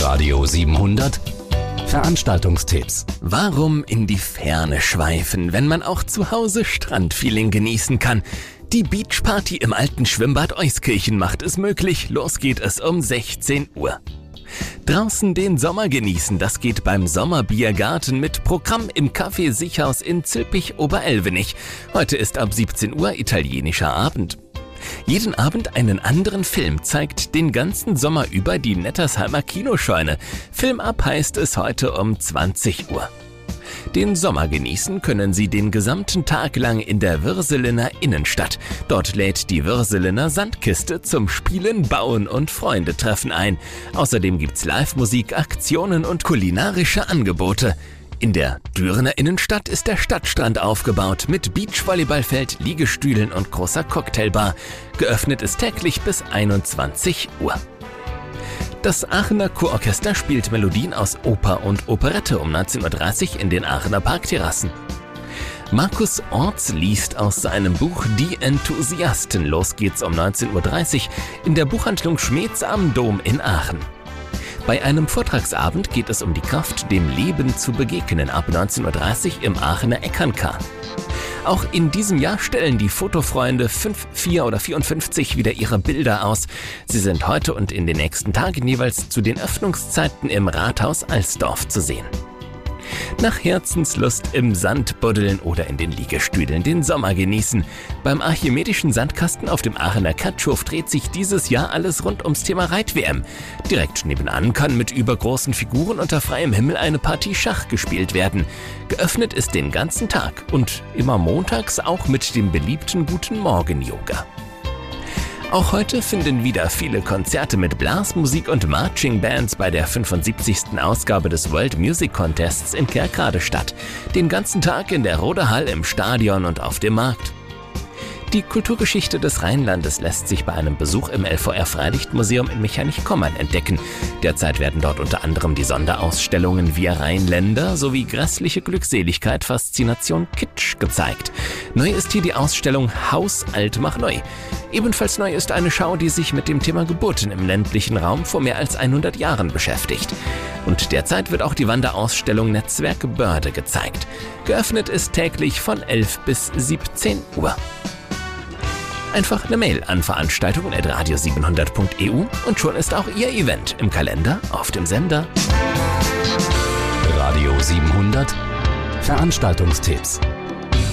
Radio 700 Veranstaltungstipps. Warum in die Ferne schweifen, wenn man auch zu Hause Strandfeeling genießen kann? Die Beachparty im alten Schwimmbad Euskirchen macht es möglich. Los geht es um 16 Uhr. Draußen den Sommer genießen, das geht beim Sommerbiergarten mit Programm im Café Sichhaus in Zülpich-Oberelvenich. Heute ist ab 17 Uhr italienischer Abend. Jeden Abend einen anderen Film zeigt den ganzen Sommer über die Nettersheimer Kinoscheune. Film ab heißt es heute um 20 Uhr. Den Sommer genießen können Sie den gesamten Tag lang in der Würselener Innenstadt. Dort lädt die Würselener Sandkiste zum Spielen, Bauen und Freundetreffen ein. Außerdem gibt's Live-Musik, Aktionen und kulinarische Angebote. In der Dürener Innenstadt ist der Stadtstrand aufgebaut mit Beachvolleyballfeld, Liegestühlen und großer Cocktailbar. Geöffnet ist täglich bis 21 Uhr. Das Aachener Kurorchester spielt Melodien aus Oper und Operette um 19.30 Uhr in den Aachener Parkterrassen. Markus Orts liest aus seinem Buch Die Enthusiasten. Los geht's um 19.30 Uhr in der Buchhandlung Schmeetz am Dom in Aachen. Bei einem Vortragsabend geht es um die Kraft, dem Leben zu begegnen, ab 19.30 Uhr im Aachener Eckernka. Auch in diesem Jahr stellen die Fotofreunde 5, 4 oder 54 wieder ihre Bilder aus. Sie sind heute und in den nächsten Tagen jeweils zu den Öffnungszeiten im Rathaus Alsdorf zu sehen. Nach Herzenslust im Sand buddeln oder in den Liegestühlen den Sommer genießen. Beim Archimedischen Sandkasten auf dem Aachener Katschof dreht sich dieses Jahr alles rund ums Thema Reit-WM. Direkt nebenan kann mit übergroßen Figuren unter freiem Himmel eine Partie Schach gespielt werden. Geöffnet ist den ganzen Tag und immer montags auch mit dem beliebten Guten Morgen Yoga. Auch heute finden wieder viele Konzerte mit Blasmusik und Marching Bands bei der 75. Ausgabe des World Music Contests in Kerkrade statt. Den ganzen Tag in der Roder Hall, im Stadion und auf dem Markt. Die Kulturgeschichte des Rheinlandes lässt sich bei einem Besuch im LVR Freilichtmuseum in Mechernich-Kommern entdecken. Derzeit werden dort unter anderem die Sonderausstellungen Wir Rheinländer sowie Grässliche Glückseligkeit, Faszination Kitsch gezeigt. Neu ist hier die Ausstellung Haus alt mach neu. Ebenfalls neu ist eine Schau, die sich mit dem Thema Geburten im ländlichen Raum vor mehr als 100 Jahren beschäftigt. Und derzeit wird auch die Wanderausstellung Netzwerk Börde gezeigt. Geöffnet ist täglich von 11 bis 17 Uhr. Einfach eine Mail an veranstaltungen@radio700.eu und schon ist auch Ihr Event im Kalender auf dem Sender. Radio 700 Veranstaltungstipps.